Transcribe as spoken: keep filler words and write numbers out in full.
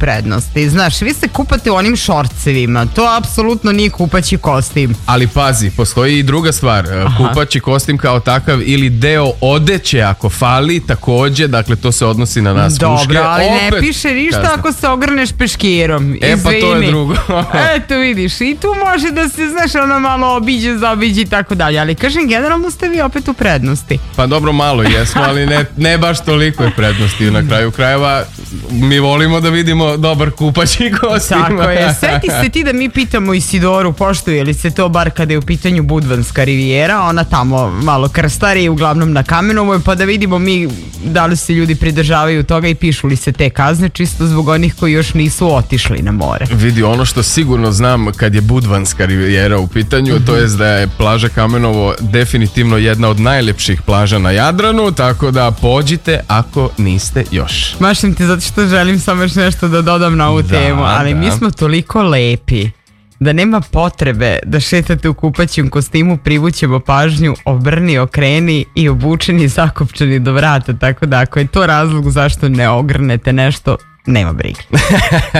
prednosti. Znaš, vi se kupate u onim šorcevima, to apsolutno nije kupaći kostim. Ali pazi, postoji i druga stvar. Aha. Kupaći kostim kao takav ili deo odeće ako fali, takođe, dakle to se odnosi na nas Dobro, muške. Dobro, ali opet, ne piše ništa kasno. Ako se ogrneš peškirom. E pa to je drugo. Eto vidiš, i tu može da se, znaš, ono malo obiđe, zaobiđe i tako dalje. Ali kažem, generalno ste vi opet u prednosti. Pa dobro, malo jesmo, ali ne, ne baš toliko je prednosti. Na kraju krajeva mi volimo da vidimo dobar kupaći kostim. Tako je. Seti se ti da mi pitamo Isidoru, poštuje li se to bar kada je u pitanju Budvanska rivijera, ona tamo malo krstari, uglavnom na Kamenovoj, pa da vidimo mi da li se ljudi pridržavaju toga i pišu li se te kazne, čisto zbog onih koji još nisu otišli na more. Vidi, ono što sigurno znam kad je Budvanska rivijera u pitanju, mm-hmm. to je da je plaža Kamenovo definitivno jedna od najlepših plaža na Jadranu, tako da pođite ako niste još. Mašim ti zato što želim samo još nešto da dodam na ovu da, temu, ali da. mi smo toliko lepi da nema potrebe da šetate u kupaćem kostimu, privućemo pažnju, obrni, okreni i obučeni, zakopčani do vrata, tako da ako je to razlog zašto ne ogrnete nešto, nema brige.